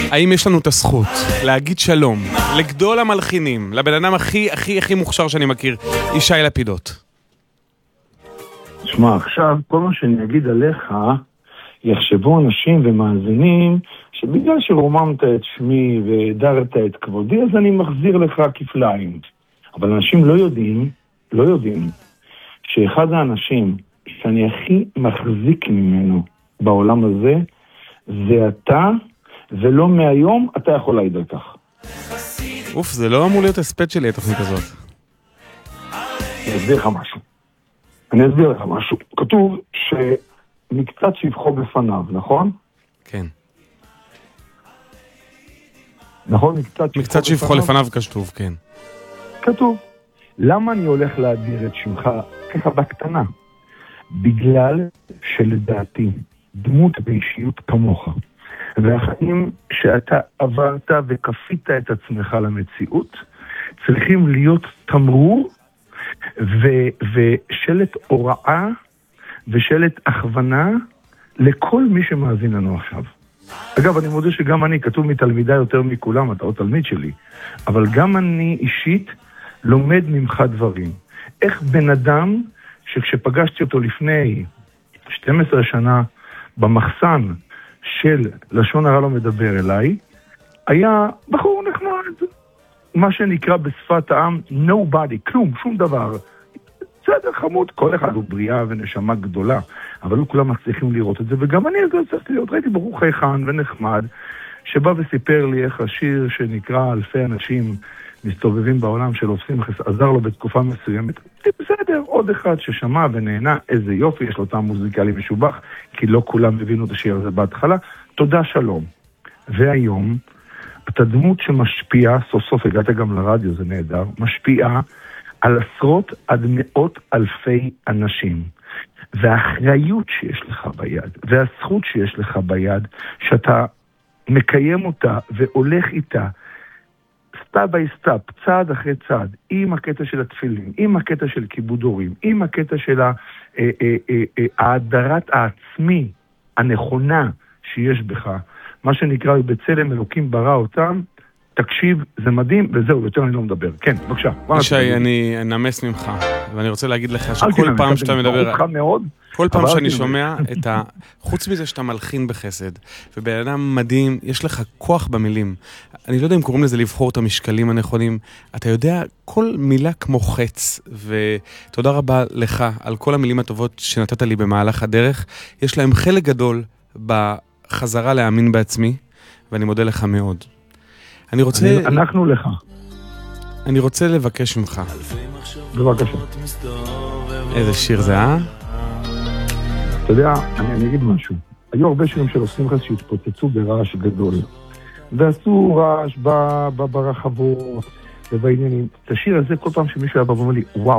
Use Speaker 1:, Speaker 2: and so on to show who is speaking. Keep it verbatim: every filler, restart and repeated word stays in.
Speaker 1: האם יש לנו את הזכות להגיד שלום לגדול המלחינים, לבן אדם הכי הכי הכי מוכשר שאני מכיר, ישי לפידות?
Speaker 2: תשמע, עכשיו כל מה שאני אגיד עליך יחשבו אנשים ומאזינים שבגלל שרוממת את שמי והדרת את כבודי, אז אני מחזיר לך כפליים. אבל אנשים לא יודעים, לא יודעים שאחד האנשים שאני הכי מחזיק ממנו בעולם הזה זה אתה, ולא מהיום אתה יכול להעיד על כך.
Speaker 1: אוף, זה לא אמור להיות הספד שלי התוכנית הזאת.
Speaker 2: אני אסביר לך משהו. אני אסביר לך משהו. כתוב שמקצת שבחו בפניו, נכון?
Speaker 1: כן.
Speaker 2: נכון? מקצת,
Speaker 1: מקצת שבחו לפניו כתוב, כן.
Speaker 2: כתוב. למה אני הולך להדיר את שמך ככה בקטנה? בגלל שלדעתי דמות ואישיות כמוך והחיים שאתה עברת וכפית את עצמך למציאות צריכים להיות תמרור ו- ושלט הוראה ושלט הכוונה לכל מי שמאזין לנו עכשיו. אגב, אני מודה שגם אני, כתוב מתלמידה יותר מכולם, אתה עוד תלמיד שלי, אבל גם אני אישית לומד ממך דברים. איך בן אדם שכשפגשתי אותו לפני שתים עשרה שנה במחסן של לשון הרע לא מדבר אליי, היה בחור נחמד, מה שנקרא בשפת העם nobody, כלום, שום דבר. בסדר, חמוד, כל אחד הוא בריאה ונשמה גדולה, אבל לא כולם מצליחים לראות את זה, וגם אני אז צריך להיות, ראיתי בחור חייכן ונחמד, שבא וסיפר לי איך השיר שנקרא אלפי אנשים מסתובבים בעולם של עושים עזר לו בתקופה מסוימת. בסדר, עוד אחד ששמע ונהנה, איזה יופי, יש לו טעם מוזיקלי משובח, כי לא כולם הבינו את השיר הזה בהתחלה. תודה, שלום. והיום, אתה דמות שמשפיעה, סוף סוף הגעת גם לרדיו, זה נהדר, משפיעה על עשרות עד מאות אלפי אנשים. והאחריות שיש לך ביד, והזכות שיש לך ביד, שאתה מקיים אותה והולך איתה, סטאפ ביי סטאפ, צעד אחרי צעד, עם הקטע של התפילין, עם הקטע של כיבוד הורים, עם הקטע של ההדרת העצמי הנכונה שיש בך, מה שנקרא בצלם אלוקים ברא אותם, תקשיב, זה מדהים, וזהו, יותר אני לא מדבר. כן, בבקשה.
Speaker 1: ישי, אני נמס ממך, ואני רוצה להגיד לך שכל פעם שאתה מדבר, כל פעם שאני שומע את ה... חוץ מזה שאתה מלחין בחסד, ובן אדם מדהים, יש לך כוח במילים. אני לא יודע אם קוראים לזה לבחור את המשקלים הנכונים. אתה יודע, כל מילה כמו חץ, ותודה רבה לך על כל המילים הטובות שנתת לי במהלך הדרך. יש להם חלק גדול בחזרה להאמין בעצמי, ואני מודה לך מאוד. אני רוצה...
Speaker 2: אנחנו לך.
Speaker 1: אני רוצה לבקש ממך.
Speaker 2: בבקשה.
Speaker 1: איזה שיר זה, אה?
Speaker 2: אתה יודע, אני, אני אגיד משהו. היו הרבה שירים של עושים חס שהתפוצצו ברעש גדול. ועשו רעש ברחבות ובעניינים. את השיר הזה, כל פעם שמישהו היה בא ואומר לי, וואו,